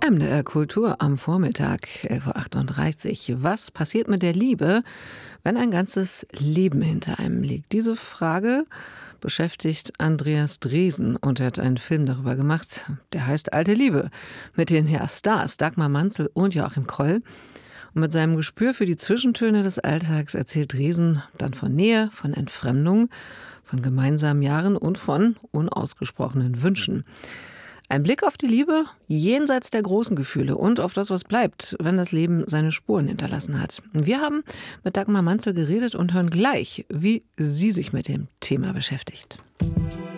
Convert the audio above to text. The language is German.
MDR Kultur am Vormittag, 11:38 Uhr. Was passiert mit der Liebe, wenn ein ganzes Leben hinter einem liegt? Diese Frage beschäftigt Andreas Dresen und er hat einen Film darüber gemacht, der heißt Alte Liebe, mit den Stars Dagmar Manzel und Joachim Kroll. Und mit seinem Gespür für die Zwischentöne des Alltags erzählt Dresen dann von Nähe, von Entfremdung, von gemeinsamen Jahren und von unausgesprochenen Wünschen. Ein Blick auf die Liebe jenseits der großen Gefühle und auf das, was bleibt, wenn das Leben seine Spuren hinterlassen hat. Wir haben mit Dagmar Manzel geredet und hören gleich, wie sie sich mit dem Thema beschäftigt.